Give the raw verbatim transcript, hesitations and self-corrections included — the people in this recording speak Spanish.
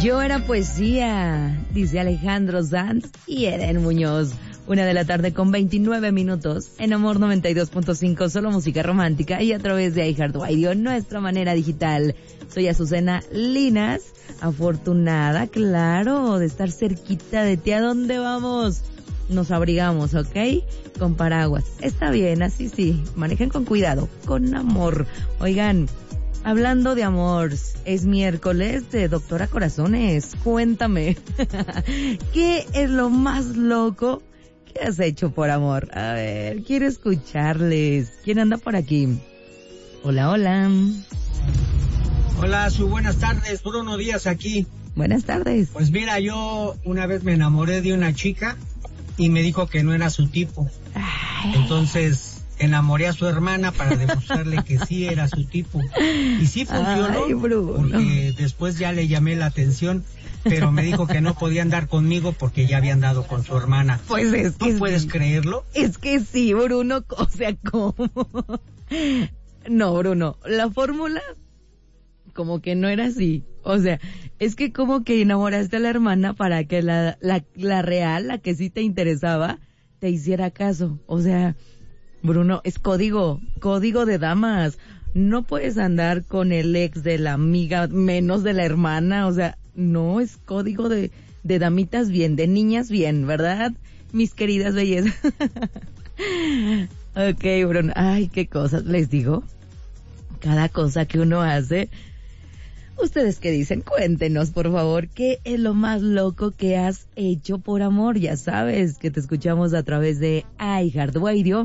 Yo era poesía, dice Alejandro Sanz y Eden Muñoz. Una de la tarde con veintinueve minutos en Amor noventa y dos punto cinco, solo música romántica y a través de iHeartRadio, nuestra manera digital. Soy Azucena Linas, afortunada, claro, de estar cerquita de ti. ¿A dónde vamos? Nos abrigamos, ¿ok? Con paraguas. Está bien, así sí. Manejen con cuidado, con amor. Oigan, hablando de amor, es miércoles de Doctora Corazones. Cuéntame, ¿qué es lo más loco que has hecho por amor? A ver, quiero escucharles. ¿Quién anda por aquí? Hola, hola. Hola, su buenas tardes. Bruno Díaz aquí. Buenas tardes. Pues mira, yo una vez me enamoré de una chica y me dijo que no era su tipo. Ay. Entonces enamoré a su hermana para demostrarle que sí era su tipo. Y sí funcionó. Ay, Bruno. Porque después ya le llamé la atención, pero me dijo que no podía andar conmigo porque ya había andado con su hermana. Pues es que ¿Tú puedes sí. creerlo? Es que sí, Bruno. O sea, ¿cómo? No, Bruno. La fórmula como que no era así. O sea, es que como que enamoraste a la hermana para que la, la, la real, la que sí te interesaba, te hiciera caso. O sea, Bruno, es código, código de damas. No puedes andar con el ex de la amiga, menos de la hermana. O sea, no, es código de, de damitas bien, de niñas bien, ¿verdad? Mis queridas bellezas. Ok, Bruno. Ay, qué cosas les digo. Cada cosa que uno hace. ¿Ustedes qué dicen? Cuéntenos, por favor, ¿qué es lo más loco que has hecho por amor? Ya sabes que te escuchamos a través de iHeartRadio.